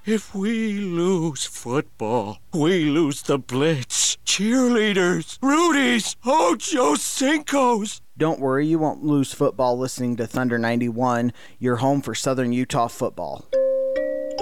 If we lose football, we lose the Blitz, cheerleaders, Rudies, Ocho Cincos. Don't worry, you won't lose football listening to Thunder 91, your home for Southern Utah football.